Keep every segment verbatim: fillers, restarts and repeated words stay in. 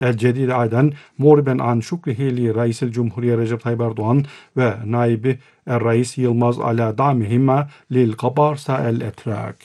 الجديد أيضا، موربا عن شكره لرئيس الجمهورية رجب طيب أردوغان ونائب الرئيس يلماز على دعمهما للقبارصة الأتراك.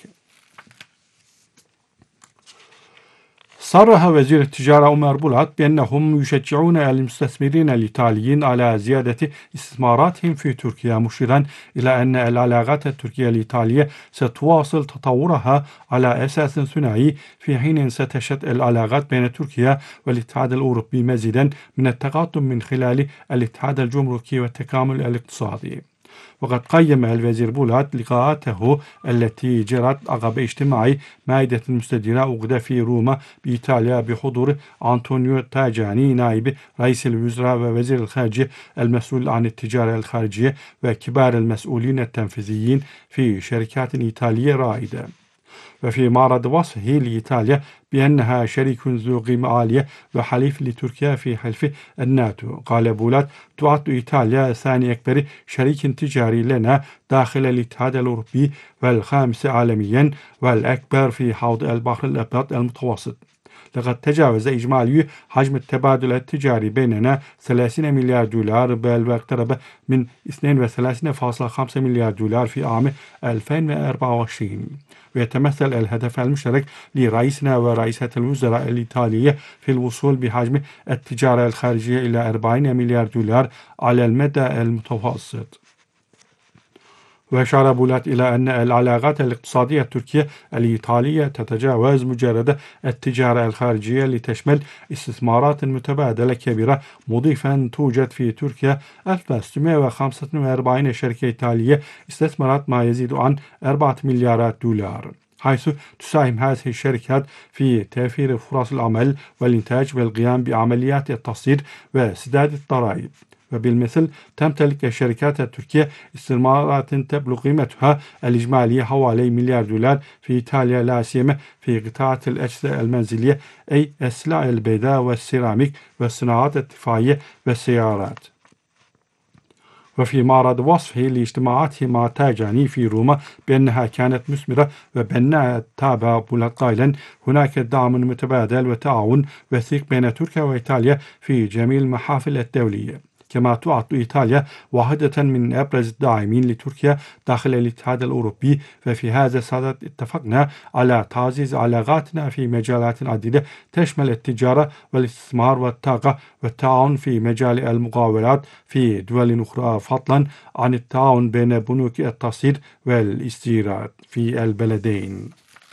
صرح وزير التجارة عمر بولات بأنهم يشجعون المستثمرين الإيطاليين على زيادة استثماراتهم في تركيا، مشيرا إلى أن العلاقات التركية الإيطالية ستواصل تطورها على أساس ثنائي، في حين ستشهد العلاقات بين تركيا والاتحاد الأوروبي مزيدا من التقدم من خلال الاتحاد الجمركي والتكامل الاقتصادي. وقد قيم الوزير بولات لقاءاته التي جرت عقب اجتماع مائدة المستديرة عقد في روما بإيطاليا بحضور أنطونيو تاجاني نائب رئيس الوزراء ووزير الخارجية المسؤول عن التجارة الخارجية وكبار المسؤولين التنفيذيين في شركات إيطالية رائدة. وفي معرض وصفه لإيطاليا بأنها شريك ذو قيمة عالية وحليف لتركيا في حلف الناتو، قال بولات: تعد إيطاليا ثاني أكبر شريك تجاري لنا داخل الاتحاد الأوروبي والخامس عالميا والأكبر في حوض البحر الأبيض المتوسط. لقد تجاوز إجمالي حجم التبادل التجاري بيننا ثلاثين مليار دولار، بل واقترب من اثنين وثلاثين فاصلة خمسة مليار دولار في عام ألفين وأربعة وعشرين. ويتمثل الهدف المشترك لرئيسنا ورئيسة الوزراء الإيطالية في الوصول بحجم التجارة الخارجية إلى أربعين مليار دولار على المدى المتوسط. وأشار بولات إلى أن العلاقات الاقتصادية التركية الإيطالية تتجاوز مجرد التجارة الخارجية لتشمل استثمارات متبادلة كبيرة، مضيفا توجد في تركيا ألف وستمائة وخمسة وأربعين شركة إيطالية استثمرت ما يزيد عن أربعة مليارات دولار، حيث تساهم هذه الشركات في توفير فرص العمل والإنتاج والقيام بعمليات التصدير وسداد الضرائب. وبالمثل تمتلك الشركات التركية استثمارات تبلغ قيمتها الإجمالية حوالي مليار دولار في إيطاليا، لا سيما في قطاعات الأجهزة المنزلية أي السلع البيضاء والسيراميك والصناعات الدفاعية والسيارات. وفي معرض وصفه لاجتماعاته مع تاجاني في روما بأنها كانت مثمرة وبناءة، تابع بولات قائلا: هناك دعم متبادل وتعاون وثيق بين تركيا وإيطاليا في جميع المحافل الدولية. كما تعد إيطاليا واحدة من أبرز الداعمين لتركيا داخل الاتحاد الأوروبي، ففي هذا الصدد اتفقنا على تعزيز علاقاتنا في مجالات عديدة تشمل التجارة والاستثمار والطاقة والتعاون في مجال المقاولات في دول أخرى، فضلا عن التعاون بين بنوك التصدير والاستيراد في البلدين.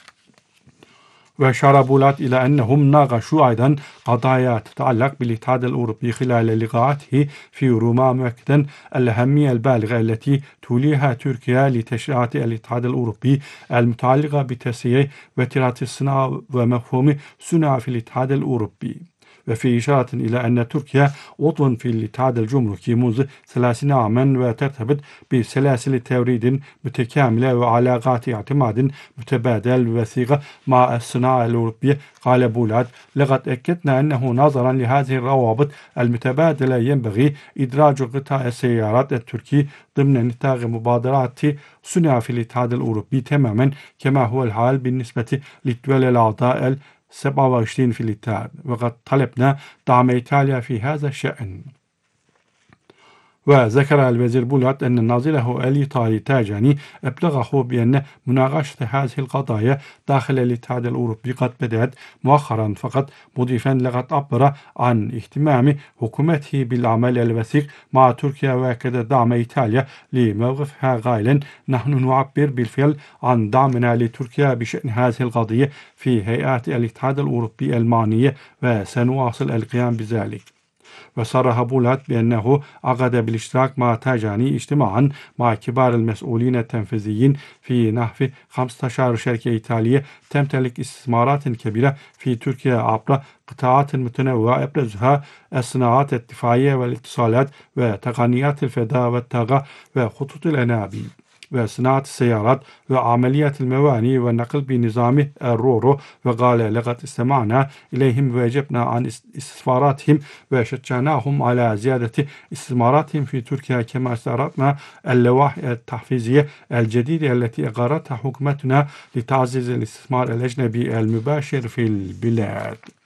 وأشار بولات إلى أنهم ناقشوا أيضا قضايا تتعلق بالاتحاد الأوروبي خلال لقاءاته في روما، مؤكدا الأهمية البالغة التي توليها تركيا لتشريعات الاتحاد الأوروبي المتعلقة بتسيير وتيرة الصناعة ومفهوم صناعة في الاتحاد الأوروبي. وفي إشارة إلى أن تركيا عضو في الاتحاد الجمركي منذ ثلاثين عاما وترتبط بسلاسل توريد متكاملة وعلاقات اعتماد متبادل وثيقة مع الصناعة الأوروبية، قال بولات: لقد أكدنا أنه نظرا لهذه الروابط المتبادلة ينبغي إدراج قطاع السيارات التركي ضمن نطاق مبادرات صناعة في الاتحاد الأوروبي تماما كما هو الحال بالنسبة للدول الأعضاء سبعة وعشرين في الاتحاد، وقد طلبنا دعم إيطاليا في هذا الشأن. وذكر الوزير بولات أن ناظره الإيطالي تاجاني أبلغه بأن مناقشة هذه القضايا داخل الاتحاد الأوروبي قد بدأت مؤخرا فقط، مضيفا: لقد عبر عن اهتمام حكومته بالعمل الوثيق مع تركيا وأكد دعم إيطاليا لموقفها قائلا: نحن نعبر بالفعل عن دعمنا لتركيا بشأن هذه القضية في هيئات الاتحاد الأوروبي المعنية وسنواصل القيام بذلك. وصرح بولات بأنه عقد بالاشتراك مع تاجاني اجتماعا مع كبار المسؤولين التنفيذيين في نحو خمسة عشر شركة إيطالية تمتلك استثمارات كبيرة في تركيا عبر قطاعات متنوعة أبرزها الصناعات الدفاعية والاتصالات وتقنيات الفضاء والطاقة وخطوط الأنابيب وصناعة السيارات وعمليات الموانئ والنقل بنظام الرورو. وقال: لقد استمعنا إليهم وأجبنا عن استفساراتهم وشجعناهم على زيادة استثماراتهم في تركيا، كما استعرضنا اللوائح التحفيزية الجديدة التي أقرتها حكومتنا لتعزيز الاستثمار الأجنبي المباشر في البلاد.